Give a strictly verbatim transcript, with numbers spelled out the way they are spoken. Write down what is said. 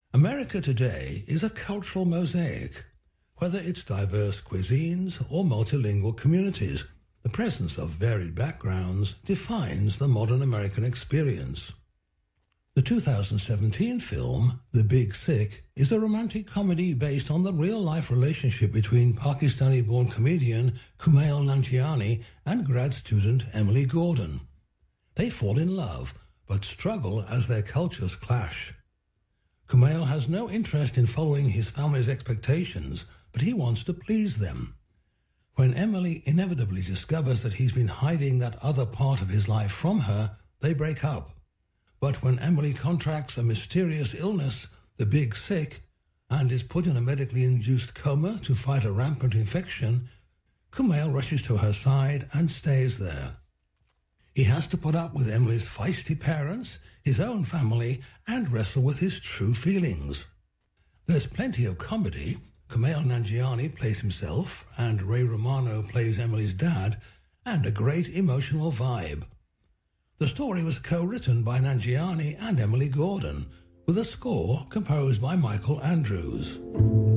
America today is a cultural mosaic. Whether it's diverse cuisines or multilingual communities, the presence of varied backgrounds defines the modern American experience. The two thousand seventeen film, The Big Sick, is a romantic comedy based on the real-life relationship between Pakistani-born comedian Kumail Nanjiani and grad student Emily Gordon. They fall in love, but struggle as their cultures clash. Kumail has no interest in following his family's expectations, but he wants to please them. When Emily inevitably discovers that he's been hiding that other part of his life from her, they break up. But when Emily contracts a mysterious illness, the Big Sick, and is put in a medically induced coma to fight a rampant infection, Kumail rushes to her side and stays there. He has to put up with Emily's feisty parents, his own family, and wrestle with his true feelings. There's plenty of comedy. Kumail Nanjiani plays himself, and Ray Romano plays Emily's dad, and a great emotional vibe. The story was co-written by Nanjiani and Emily Gordon, with a score composed by Michael Andrews.